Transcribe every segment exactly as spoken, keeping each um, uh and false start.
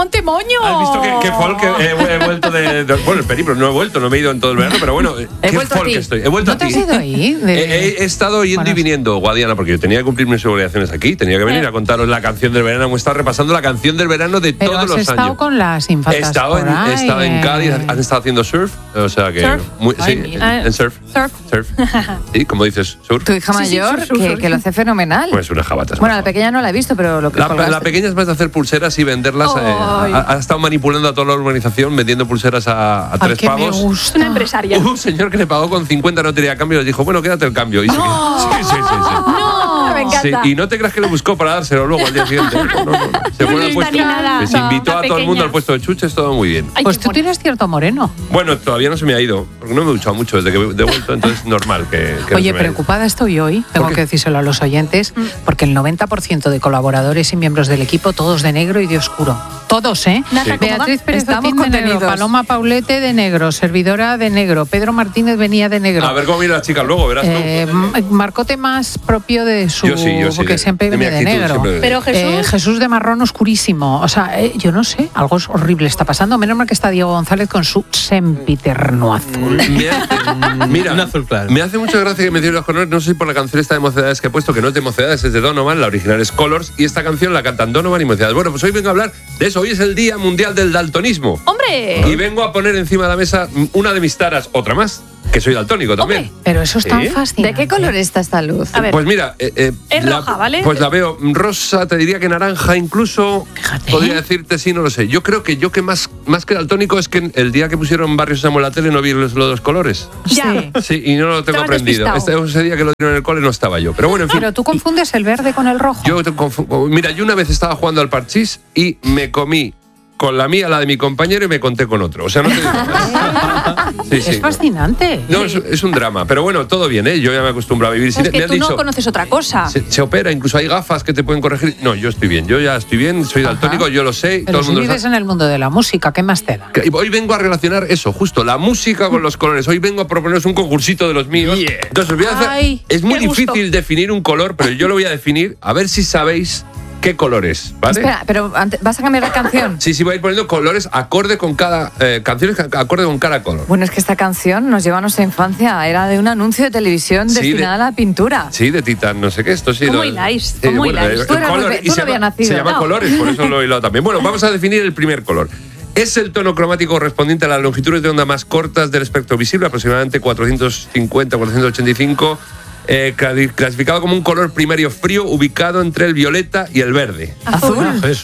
Montemoño! ¿Has visto que, que folk he, he vuelto de, de... Bueno, el periplo, no he vuelto, no me he ido en todo el verano, pero bueno, He qué vuelto a folk ti. estoy. He vuelto ¿No a te ti. has ido ahí? De- He, he estado yendo Bueno, y viniendo, Guadiana, porque yo tenía que cumplir mis obligaciones aquí. Tenía que venir Eh. a contaros la canción del verano. Hemos estado repasando la canción del verano de Pero todos has los estado años. con las He infantas estado, en, por ahí, he estado en eh. Cádiz, han estado haciendo surf, o sea que... ¿Surf? Muy, Ay, sí, mira. en, en surf. Surf. Surf. Sí, como dices, surf. Tu hija Sí, sí, mayor, sur, sur, que, sur. que lo hace fenomenal. Pues una jabata. Bueno, la pequeña no la he visto, pero lo que La, colgaste. la pequeña es más de hacer pulseras y venderlas. eh, Ay. ha, ha estado manipulando a toda la urbanización vendiendo pulseras a, a Ay, tres que me pavos. gusta. Una empresaria. Hubo un señor que le pagó con cincuenta, no tenía cambio, y le dijo, bueno, quédate el cambio. Y se quedó. Sí, sí, sí, sí. No, me encanta. Sí, y no te creas que le buscó para dárselo luego al día siguiente. No, no, no. Se No fue al lista puesto. ni nada. Les invitó No, a la todo el mundo pequeña. al puesto de chuches, todo muy bien. Ay, Pues qué tú bonito. tienes cierto moreno. Bueno, todavía no se me ha ido, porque no me he duchado mucho desde que he vuelto, entonces normal que, que no se Oye, me haya ido. preocupada estoy hoy, tengo qué? que decírselo a los oyentes, porque el noventa por ciento de colaboradores y miembros del equipo, todos de negro y de oscuro. Todos, ¿eh? Nata, Sí. ¿cómo va? Beatriz Pérez Estamos Otín de negro, contenidos. Paloma Paulete de negro, servidora de negro, Pedro Martínez venía de negro. A ver cómo viene la chica luego, verás tú. Eh, M- Marcote más propio de su... Yo sí, yo sí, porque de- siempre de mi viene de actitud, negro. siempre de- Pero Jesús, Eh, Jesús de marrón oscurísimo. O sea, eh, yo no sé, algo es horrible está pasando. Menos mal que está Diego González con su sempiterno azul. Me hace, mira, Un azul claro. me hace mucha gracia que me los colores. No sé si por la canción esta de Mocedades que he puesto, que no es de Mocedades, es de Donovan, la original es Colors, y esta canción la cantan Donovan y Mocedades. Bueno, pues hoy vengo a hablar de eso. Hoy es el Día Mundial del Daltonismo. hombre. Y vengo a poner encima de la mesa una de mis taras, otra más, que soy daltónico también. Hombre. Pero eso es tan ¿Sí? fascinante. ¿De qué color está esta luz? A ver. Pues mira, eh, eh, Es la- roja, ¿vale? Pues la veo rosa, te diría que naranja incluso. Fíjate. Podría decirte sí, no lo sé. Yo creo que yo que más, más que daltónico es que el día que pusieron Barrio Sésamo en la tele no vi los, los dos colores. Ya. Sí, y no lo tengo Estabas aprendido. despistado. Este, ese día que lo dieron en el cole no estaba yo. Pero bueno, en fin. Pero tú confundes el verde con el rojo. Yo te confu- Mira, yo una vez estaba jugando al parchís y me comí con la mía, la de mi compañero, y me conté con otro. O sea, no te digo más. Sí, es sí. fascinante. No, es, es un drama. Pero bueno, todo bien, ¿eh? Yo ya me acostumbro a vivir sin. Es que me han tú no dicho, conoces otra cosa. se, se opera, incluso hay gafas que te pueden corregir. No, yo estoy bien, yo ya estoy bien, soy daltónico, yo lo sé, Pero todo el si mundo lo vives sabe. en el mundo de la música, ¿qué más te da? Que Hoy vengo a relacionar eso, justo, la música con los colores. Hoy vengo a proponeros un concursito de los míos. Yeah. Entonces, os voy a hacer. Ay, es muy qué gusto. difícil definir un color, pero yo lo voy a definir, a ver si sabéis qué color es, ¿vale? Espera, pero antes- ¿vas a cambiar la canción? Sí, sí, voy a ir poniendo colores acorde con cada. Eh, canciones que- acorde con cada color. Bueno, es que esta canción nos lleva a nuestra infancia. Era de un anuncio de televisión Sí, destinada de- a la pintura. Sí, de Titan, no sé qué, esto sí. ¿Cómo lo- hiláis? Sí, ¿Cómo bueno, hiláis? eh, Tú eras color, muy y pe- tú se no habías llama- nacido. Se llama No. colores, por eso lo he hilado también. Bueno, vamos a definir el primer color. Es el tono cromático correspondiente a las longitudes de onda más cortas del espectro visible, aproximadamente cuatrocientos cincuenta a cuatrocientos ochenta y cinco, eh, cla- clasificado como un color primario frío ubicado entre el violeta y el verde. Azul. Eso.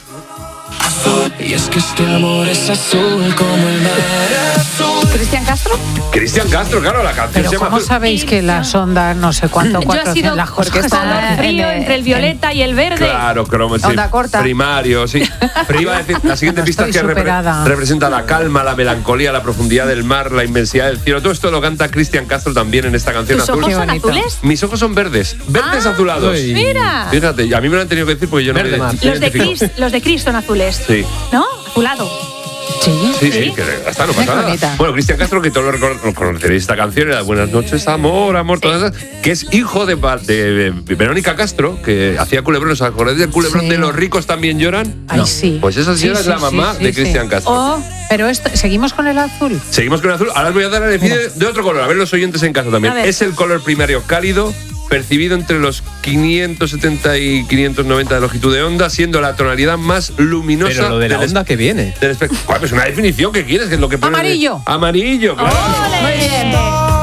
Y es que este amor es azul como el mar azul. ¿Cristian Castro? Cristian Castro, claro, la canción Pero se llama ¿cómo Azul. sabéis que las ondas no sé cuánto, Yo he sido cuatrocientos, las porque cosas está que color están- frío en- entre el violeta y el verde. Claro, cromo, sí. Onda corta. Primario, sí. Pero iba a decir, la siguiente No pista es estoy que repre- superada. representa la calma, la melancolía, la profundidad del mar, la inmensidad del cielo. Todo esto lo canta Cristian Castro también en esta canción ¿Tus azul. ojos son bonito. azules? Mis ojos son verdes, verdes Ah, azulados. uy. Mira. Fíjate, y a mí me lo han tenido que decir porque yo no Verde me mar. Los de, identifico. Chris, los de Chris son azules. Sí. ¿No? Azulado. Sí. Sí, sí, Sí. que ya está, no Qué pasa nada. bonita. Bueno, Cristian Castro, que todos lo, recor- lo conoceréis esta canción, era Buenas noches, amor, amor, todas esas, que es hijo de, Ba- de, de Verónica Castro, que hacía culebrón. ¿Os acordáis del culebrón Sí. de Los ricos también lloran? Ay, sí. Pues esa señora Sí, es la sí, mamá sí, de sí, Cristian sí. Castro. Oh, pero esto, seguimos con el azul. Seguimos con el azul. Ahora os voy a dar a elegir de, de otro color. A ver los oyentes en casa también. A ver. Es el color primario cálido, percibido entre los quinientos setenta y quinientos noventa de longitud de onda, siendo la tonalidad más luminosa Pero lo de la del onda que viene. del espectro. Joder, pues una definición que quieres, que es lo que pone. Amarillo. Amarillo, claro. Muy bien.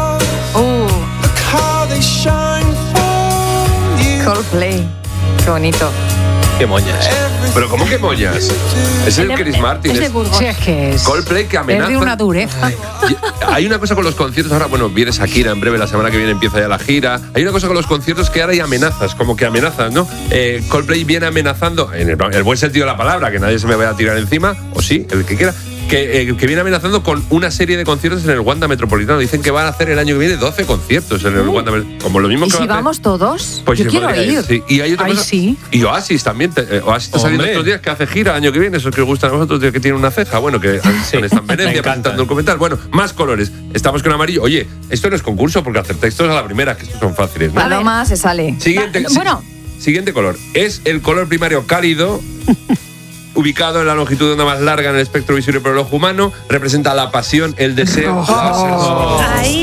Uh, How they shine for you. Coldplay. Qué bonito. Qué moñas. Pero ¿cómo que moñas? Es el de- Chris Martin. Es de es Burgos. Sí, es que es. Coldplay que amenaza. Es de una dureza. Y hay una cosa con los conciertos ahora, bueno, viene Shakira en breve, la semana que viene empieza ya la gira. Hay una cosa con los conciertos que ahora hay amenazas, como que amenazas, ¿no? Eh, Coldplay viene amenazando, en el, el buen sentido de la palabra, que nadie se me vaya a tirar encima, o sí, el que quiera, que, eh, que viene amenazando con una serie de conciertos en el Wanda Metropolitano. Dicen que van a hacer el año que viene doce conciertos en el Wanda Metropolitano. Como lo mismo ¿Y que si va a hacer- vamos todos? Pues Yo se quiero podría ir. sí. Y hay otra Ay, cosa. sí. Y Oasis también. te- eh, Oasis está saliendo Hombre. estos días que hace gira el año que viene. Esos que os gustan a vosotros, de que tiene una ceja. Bueno, que han- Sí, han estado en me Venecia encantan. presentando un documental. Bueno, más colores. Estamos con amarillo. Oye, esto no es concurso porque acertáis todos a la primera, que estos son fáciles, ¿no? Paloma se sale. Siguiente, Va- bueno. si- siguiente color. Es el color primario cálido. ubicado en la longitud de onda más larga en el espectro visible por el ojo humano, representa la pasión, el deseo, la obsesión. Ahí